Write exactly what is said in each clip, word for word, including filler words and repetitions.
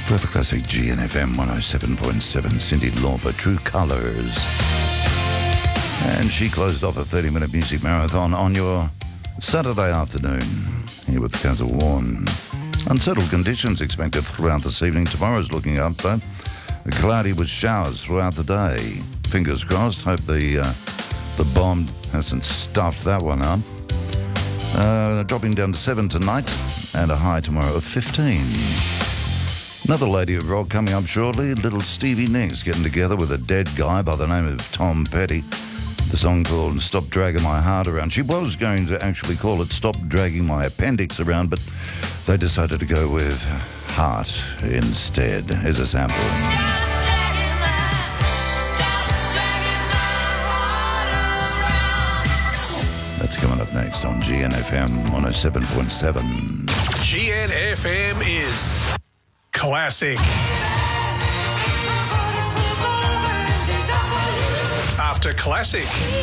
Forever Classic G N F M one oh seven point seven, Cyndi Lauper, True Colours. And she closed off a thirty-minute music marathon on your Saturday afternoon here with Castle Warren. Unsettled conditions expected throughout this evening. Tomorrow's looking up, though. Cloudy with showers throughout the day. Fingers crossed. Hope the uh, the bomb hasn't stuffed that one up. Uh, dropping down to seven tonight and a high tomorrow of fifteen. Another lady of rock coming up shortly. Little Stevie Nicks getting together with a dead guy by the name of Tom Petty. The song called Stop Dragging My Heart Around. She was going to actually call it Stop Dragging My Appendix Around, but they decided to go with Heart instead as a sample. That's coming up next on G N F M one oh seven point seven. G N F M is classic. After classic.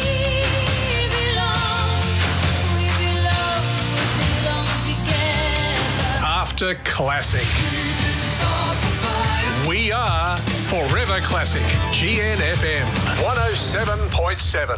After classic. We are Forever Classic. G N F M one oh seven point seven.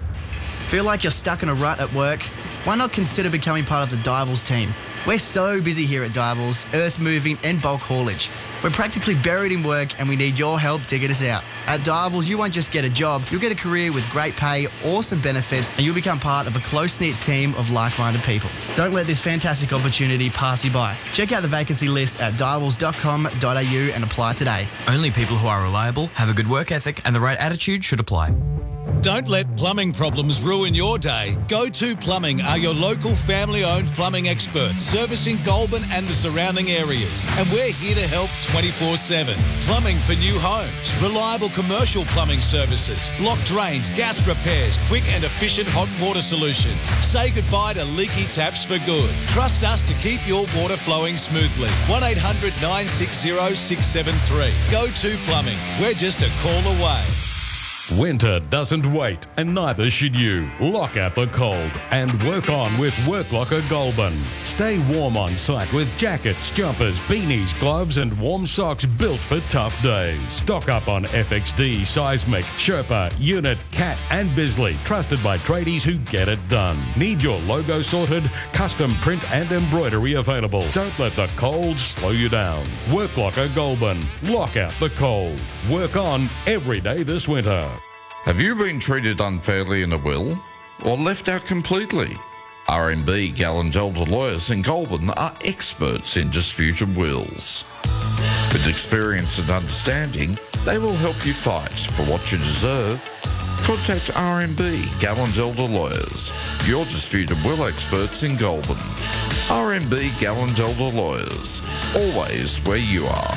Feel like you're stuck in a rut at work? Why not consider becoming part of the Divals team? We're so busy here at Divals, earth moving and bulk haulage. We're practically buried in work and we need your help digging us out. At Divals, you won't just get a job, you'll get a career with great pay, awesome benefits, and you'll become part of a close-knit team of like-minded people. Don't let this fantastic opportunity pass you by. Check out the vacancy list at divals dot com dot a u and apply today. Only people who are reliable, have a good work ethic, and the right attitude should apply. Don't let plumbing problems ruin your day. Go To Plumbing are your local family-owned plumbing experts, servicing Goulburn and the surrounding areas. And we're here to help twenty-four seven. Plumbing for new homes, reliable commercial plumbing services, block drains, gas repairs, quick and efficient hot water solutions. Say goodbye to leaky taps for good. Trust us to keep your water flowing smoothly. one eight hundred nine six zero six seven three. Go To Plumbing. We're just a call away. Winter doesn't wait, and neither should you. Lock out the cold and work on with Worklocker Goulburn. Stay warm on site with jackets, jumpers, beanies, gloves and warm socks built for tough days. Stock up on F X D, Seismic, Sherpa, Unit, Cat and Bisley, trusted by tradies who get it done. Need your logo sorted? Custom print and embroidery available. Don't let the cold slow you down. Worklocker Goulburn. Lock out the cold. Work on every day this winter. Have you been treated unfairly in a will or left out completely? R M B Gallen-Gelder Lawyers in Goulburn are experts in disputed wills. With experience and understanding, they will help you fight for what you deserve. Contact R M B Gallen-Gelder Lawyers, your disputed will experts in Goulburn. R M B Gallen-Gelder Lawyers, always where you are.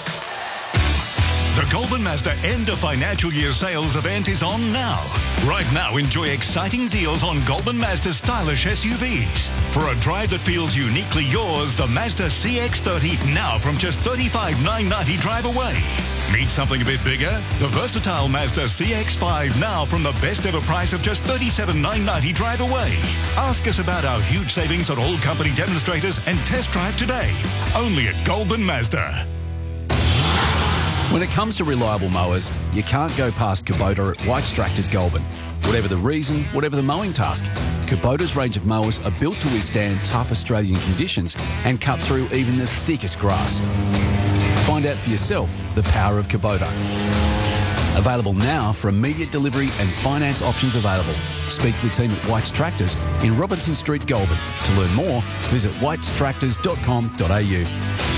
The Goulburn Mazda end of financial year sales event is on now. Right now, enjoy exciting deals on Goulburn Mazda's stylish S U Vs. For a drive that feels uniquely yours, the Mazda C X thirty now from just thirty-five thousand nine hundred ninety drive away. Need something a bit bigger? The versatile Mazda C X five now from the best ever price of just thirty-seven thousand nine hundred ninety drive away. Ask us about our huge savings on all company demonstrators and test drive today. Only at Goulburn Mazda. When it comes to reliable mowers, you can't go past Kubota at White's Tractors Goulburn. Whatever the reason, whatever the mowing task, Kubota's range of mowers are built to withstand tough Australian conditions and cut through even the thickest grass. Find out for yourself the power of Kubota. Available now for immediate delivery and finance options available. Speak to the team at White's Tractors in Robinson Street, Goulburn. To learn more, visit whites tractors dot com dot a u.